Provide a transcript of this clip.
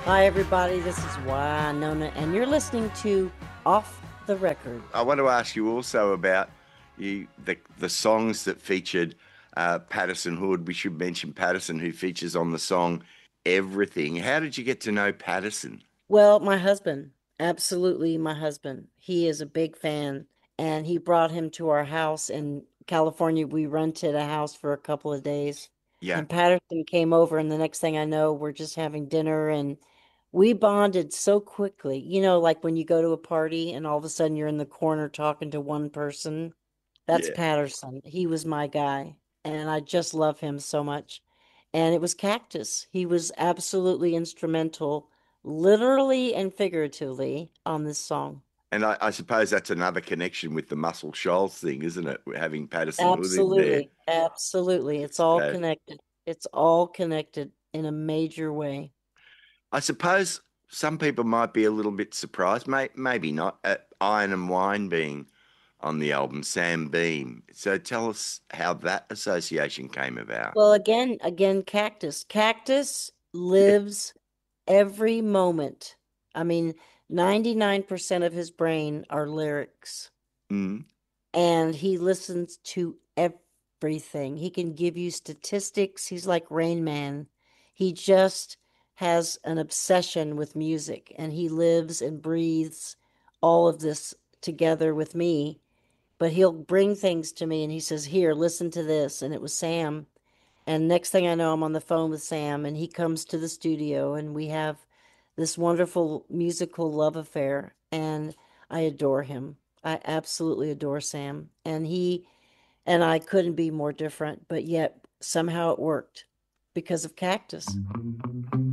Hi, everybody. This is Winona, and you're listening to Off the Record. I want to ask you also about the songs that featured Patterson Hood. We should mention Patterson, who features on the song Everything. How did you get to know Patterson? Well, my husband, absolutely my husband. He is a big fan, and he brought him to our house in California. We rented a house for a couple of days, Yeah, and Patterson came over, and the next thing I know, we're just having dinner, and we bonded so quickly. You know, like when you go to a party and all of a sudden you're in the corner talking to one person. That's yeah. Patterson. He was my guy, and I just love him so much. And it was Cactus. He was absolutely instrumental, literally and figuratively, on this song. And I suppose that's another connection with the Muscle Shoals thing, isn't it? Having Patterson Hood in there. Absolutely. Absolutely. It's all So connected. It's all connected in a major way. I suppose some people might be a little bit surprised, maybe not, at Iron and Wine being on the album, Sam Beam. So tell us how that association came about. Well, again, Cactus. Cactus Yeah. lives every moment. I mean, 99% of his brain are lyrics. Mm. And he listens to everything. He can give you statistics. He's like Rain Man. He just has an obsession with music and he lives and breathes all of this together with me. But he'll bring things to me and he says, Here, listen to this. And it was Sam. And next thing I know, I'm on the phone with Sam and he comes to the studio and we have this wonderful musical love affair. And I adore him. I absolutely adore Sam. And I couldn't be more different, but yet somehow it worked because of Cactus.